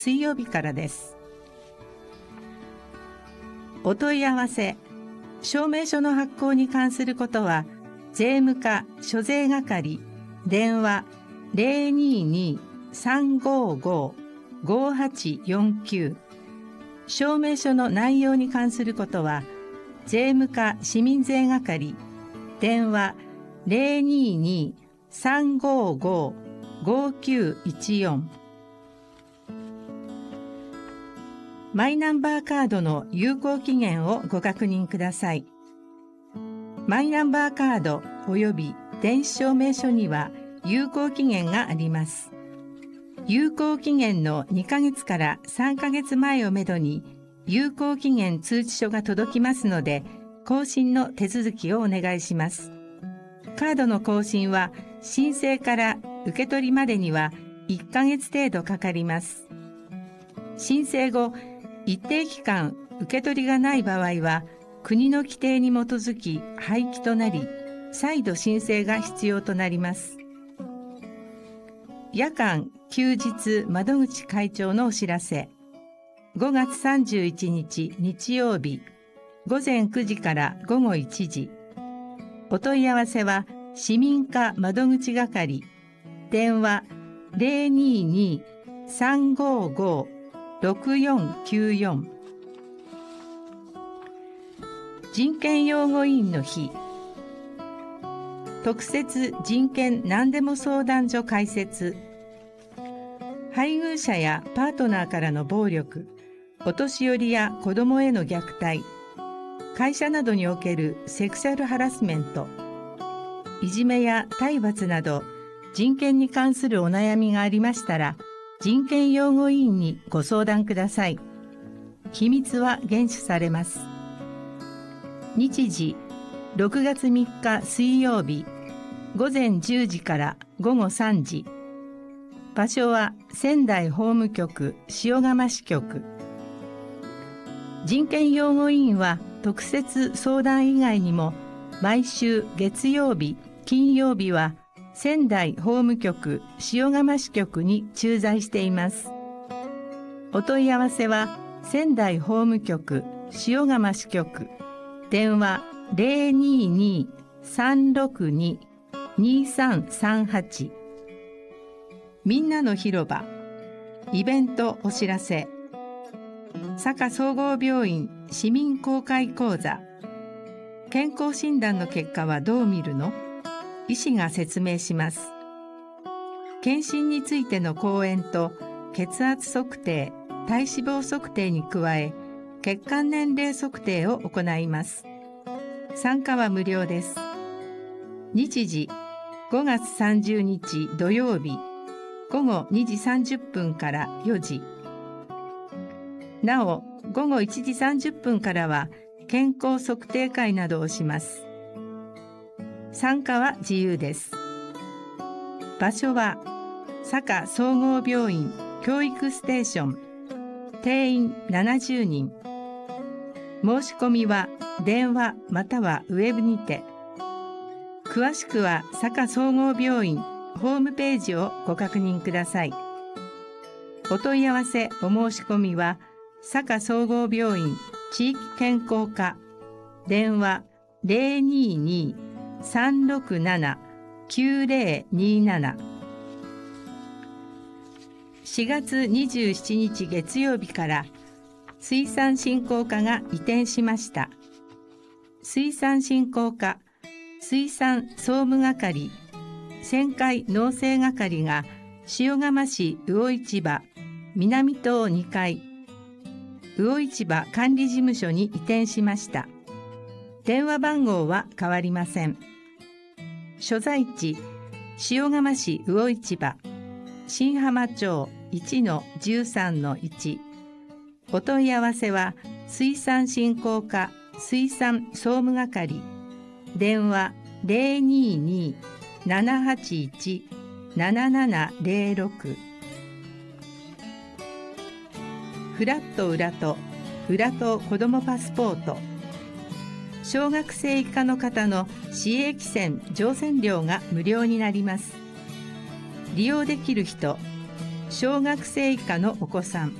水曜日からです。お問い合わせ、証明書の発行に関することは、税務課諸税係、電話 022-355-5849。証明書の内容に関することは、税務課市民税係、電話 022-355-5914。マイナンバーカードの有効期限をご確認ください。マイナンバーカード及び電子証明書には有効期限があります。有効期限の2ヶ月から3ヶ月前をめどに有効期限通知書が届きますので、更新の手続きをお願いします。カードの更新は申請から受け取りまでには1ヶ月程度かかります。申請後、一定期間受け取りがない場合は、国の規定に基づき廃棄となり、再度申請が必要となります。夜間・休日窓口開帳のお知らせ。5月31日日曜日、午前9時から午後1時。お問い合わせは、市民課窓口係、電話 022-355-6494。人権擁護委員の日。特設人権何でも相談所開設。配偶者やパートナーからの暴力、お年寄りや子どもへの虐待、会社などにおけるセクシャルハラスメント、いじめや体罰など人権に関するお悩みがありましたら、人権擁護委員にご相談ください。秘密は厳守されます。日時、6月3日水曜日、午前10時から午後3時。場所は仙台法務局塩釜支局。人権擁護委員は特設相談以外にも、毎週月曜日、金曜日は仙台法務局塩釜支局に駐在しています。お問い合わせは仙台法務局塩釜支局、電話 022-362-2338。みんなの広場イベントお知らせ。佐賀総合病院市民公開講座。健康診断の結果はどう見るの？医師が説明します。検診についての講演と血圧測定、体脂肪測定に加え、血管年齢測定を行います。参加は無料です。日時、5月30日土曜日、午後2時30分から4時。なお、午後1時30分からは健康測定会などをします。参加は自由です。場所は、佐賀総合病院教育ステーション。定員70人。申し込みは電話またはウェブにて。詳しくは佐賀総合病院ホームページをご確認ください。お問い合わせお申し込みは佐賀総合病院地域健康課、電話 022-367-9027。4月27日月曜日から水産振興課が移転しました。水産振興課、水産総務係、旋回農政係が塩釜市魚市場南棟2階、魚市場管理事務所に移転しました。電話番号は変わりません。所在地、塩釜市魚市場、新浜町 1-13-1。お問い合わせは水産振興課水産総務係、電話 022-781-7706。フラット裏と裏と子どもパスポート。小学生以下の方の市営汽船乗船料が無料になります。利用できる人、 小学生以下のお子さん